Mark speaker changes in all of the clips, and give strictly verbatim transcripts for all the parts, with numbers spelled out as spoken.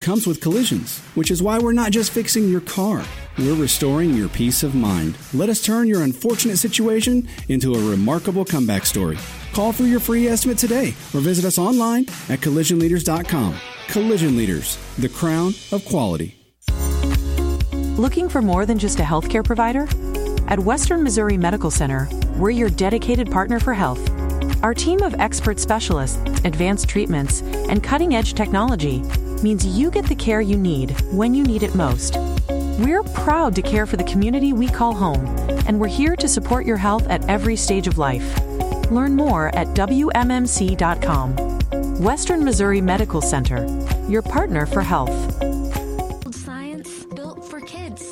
Speaker 1: comes with collisions, which is why we're not just fixing your car. We're restoring your peace of mind. Let us turn your unfortunate situation into a remarkable comeback story. Call for your free estimate today or visit us online at collision leaders dot com. Collision Leaders, the crown of quality.
Speaker 2: Looking for more than just a healthcare provider? At Western Missouri Medical Center, we're your dedicated partner for health. Our team of expert specialists, advanced treatments, and cutting-edge technology means you get the care you need when you need it most. We're proud to care for the community we call home, and we're here to support your health at every stage of life. Learn more at W M M C dot com. Western Missouri Medical Center, your partner for health.
Speaker 3: Science built for kids.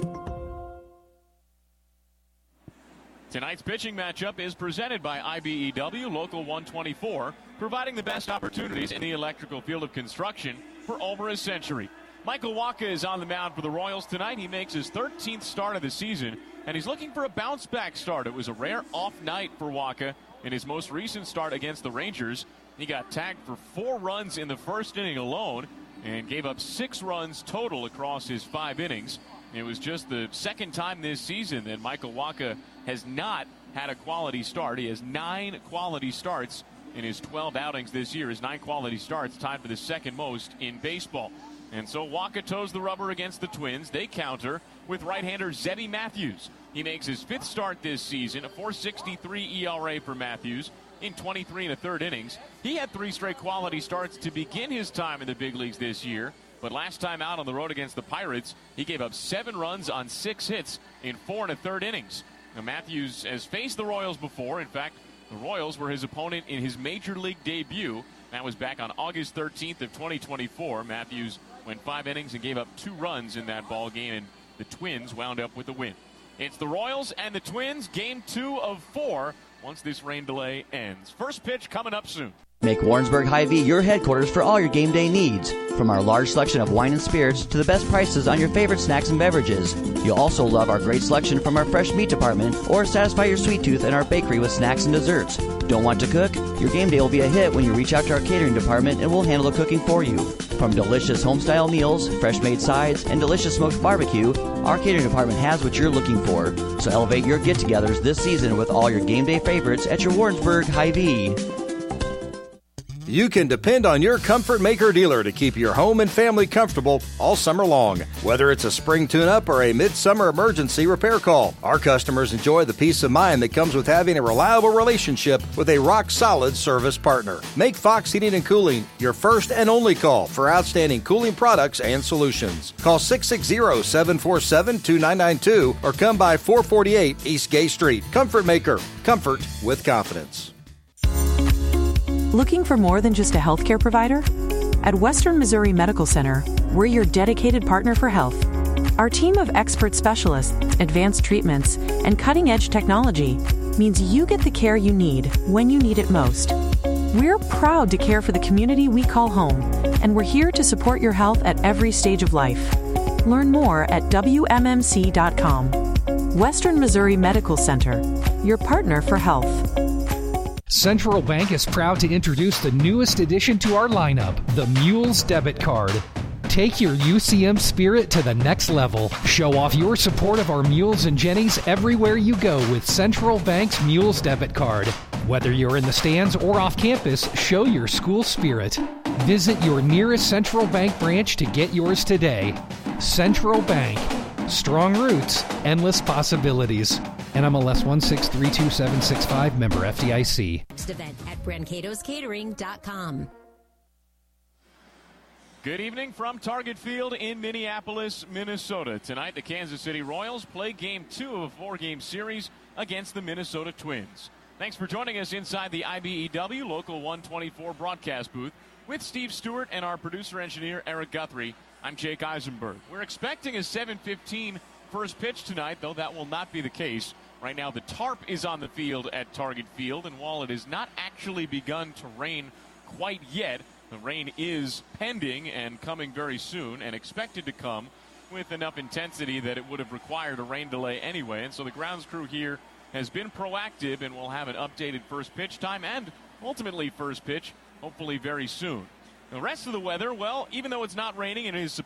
Speaker 4: Tonight's pitching matchup is presented by I B E W Local one twenty-four, providing the best opportunities in the electrical field of construction for over a century. Michael Wacha is on the mound for the Royals tonight. He makes his thirteenth start of the season, and he's looking for a bounce-back start. It was a rare off night for Wacha in his most recent start against the Rangers. He got tagged for four runs in the first inning alone and gave up six runs total across his five innings. It was just the second time this season that Michael Wacha has not had a quality start. He has nine quality starts in his twelve outings this year. His nine quality starts tied for the second most in baseball. And so Wacha toes the rubber against the Twins. They counter with right-hander Zebby Matthews. He makes his fifth start this season, a four sixty-three E R A for Matthews in twenty-three and a third innings. He had three straight quality starts to begin his time in the big leagues this year. But last time out on the road against the Pirates, he gave up seven runs on six hits in four and a third innings. Now, Matthews has faced the Royals before. In fact, the Royals were his opponent in his major league debut. That was back on August thirteenth of twenty twenty-four. Matthews went five innings and gave up two runs in that ball game, and the Twins wound up with a win. It's the Royals and the Twins, game two of four, once this rain delay ends. First pitch coming up soon.
Speaker 5: Make Warrensburg Hy-Vee your headquarters for all your game day needs. From our large selection of wine and spirits to the best prices on your favorite snacks and beverages. You'll also love our great selection from our fresh meat department or satisfy your sweet tooth in our bakery with snacks and desserts. Don't want to cook? Your game day will be a hit when you reach out to our catering department and we'll handle the cooking for you. From delicious home-style meals, fresh-made sides, and delicious smoked barbecue, our catering department has what you're looking for. So elevate your get-togethers this season with all your game day favorites at your Warrensburg Hy-Vee.
Speaker 6: You can depend on your Comfort Maker dealer to keep your home and family comfortable all summer long. Whether it's a spring tune-up or a midsummer emergency repair call, our customers enjoy the peace of mind that comes with having a reliable relationship with a rock-solid service partner. Make Fox Heating and Cooling your first and only call for outstanding cooling products and solutions. Call six six zero, seven four seven, two nine nine two or come by four forty-eight East Gay Street. Comfort Maker. Comfort with confidence.
Speaker 2: Looking for more than just a healthcare provider? At Western Missouri Medical Center, we're your dedicated partner for health. Our team of expert specialists, advanced treatments, and cutting-edge technology means you get the care you need when you need it most. We're proud to care for the community we call home, and we're here to support your health at every stage of life. Learn more at W M M C dot com. Western Missouri Medical Center, your partner for health.
Speaker 7: Central Bank is proud to introduce the newest addition to our lineup, the Mules Debit Card. Take your U C M spirit to the next level. Show off your support of our Mules and Jennies everywhere you go with Central Bank's Mules Debit Card. Whether you're in the stands or off campus, show your school spirit. Visit your nearest Central Bank branch to get yours today. Central Bank. Strong roots, endless possibilities. N M L S one six three two seven six five, member F D I C.
Speaker 3: Next event at brancatos catering dot com.
Speaker 4: Good evening from Target Field in Minneapolis, Minnesota. Tonight, the Kansas City Royals play game two of a four-game series against the Minnesota Twins. Thanks for joining us inside the I B E W Local one twenty-four broadcast booth with Steve Stewart and our producer-engineer, Eric Guthrie. I'm Jake Eisenberg. We're expecting a seven fifteen first pitch tonight, though that will not be the case. Right now, the tarp is on the field at Target Field, and while it has not actually begun to rain quite yet, the rain is pending and coming very soon and expected to come with enough intensity that it would have required a rain delay anyway. And so the grounds crew here has been proactive and will have an updated first pitch time and ultimately first pitch, hopefully very soon. The rest of the weather, well, even though it's not raining and it is